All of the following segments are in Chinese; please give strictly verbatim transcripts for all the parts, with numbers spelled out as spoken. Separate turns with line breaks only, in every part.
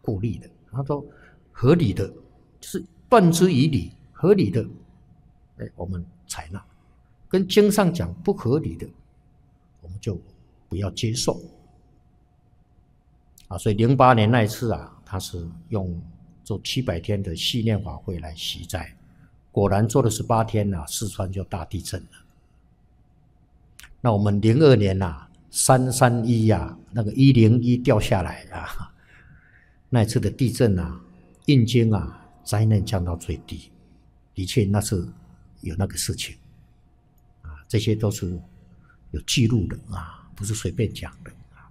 顾虑的。他说合理的，就是断之以理，合理的，哎，我们采纳；跟经上讲不合理的，我们就不要接受。啊，所以零八年那一次啊，他是用做七百天的系念法会来息灾，果然做了十八天啊，四川就大地震了。那我们零二年啊，三三一啊，那个一零一掉下来啊，那一次的地震啊，印经啊，灾难降到最低，的确那是有那个事情啊，这些都是有记录的啊，不是随便讲的。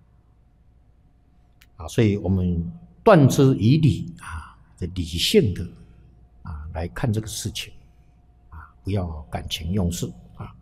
啊，所以我们断之以理啊，理性的啊来看这个事情啊，不要感情用事啊。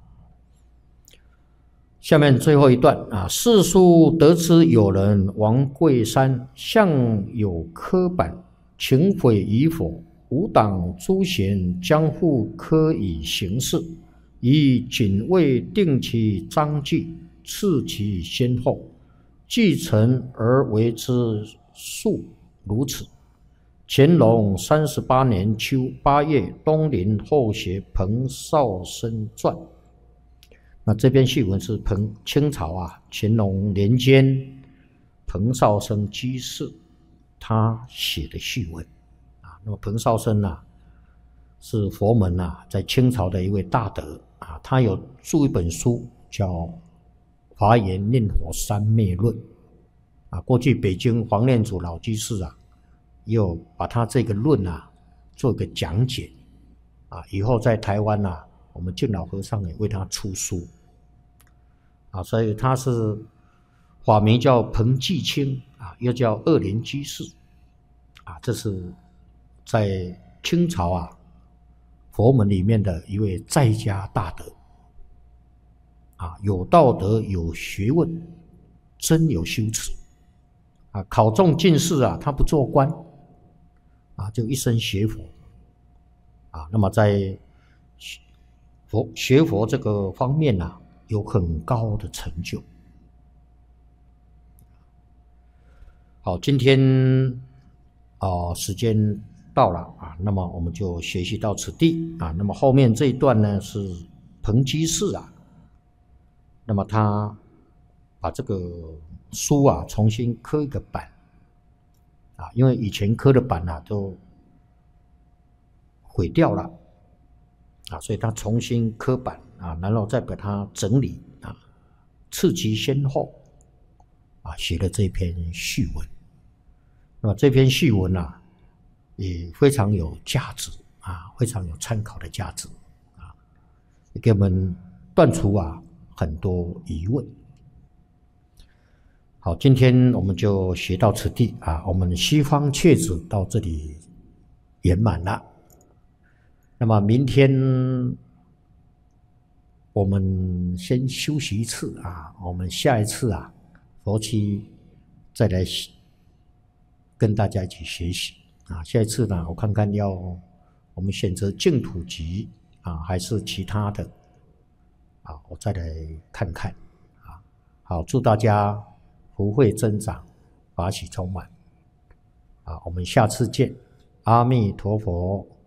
下面最后一段啊，世书得知有人王贵山向有科板，请毁于否？吾党诸贤将复科以行事，以谨未定其章纪，次其先后。继承而为之数如此。乾隆三十八年秋八月，东林后学彭绍生传。那这篇序文是彭清朝啊乾隆年间彭绍生居士他写的序文啊。那么彭绍生啊是佛门啊在清朝的一位大德啊，他有著一本书叫华严念佛三昧论啊，过去北京黄念祖老居士啊，也有把他这个论啊做一个讲解啊，以后在台湾啊，我们净老和尚也为他出书啊，所以他是法名叫彭继清啊，又叫二莲居士啊，这是在清朝啊佛门里面的一位在家大德。啊，有道德，有学问，真有修持啊！考中进士啊，他不做官啊，就一生学佛啊。那么在佛学佛这个方面啊，有很高的成就。好，今天啊时间到了啊，那么我们就学习到此地啊。那么后面这一段呢是彭居士啊。那么他把这个书啊重新刻一个版啊，因为以前刻的版啊都毁掉了啊，所以他重新刻版啊，然后再把它整理啊，次其先后啊，写了这篇序文。那么这篇序文啊也非常有价值啊，非常有参考的价值啊，给我们断除啊很多疑问。好，今天我们就学到此地啊，我们西方阙子到这里圆满了。那么明天我们先休息一次啊，我们下一次啊佛期再来跟大家一起学习啊。下一次呢，我看看要我们选择净土集啊，还是其他的。啊，我再来看看啊。好，祝大家福慧增长，法喜充满啊。我们下次见，阿弥陀佛。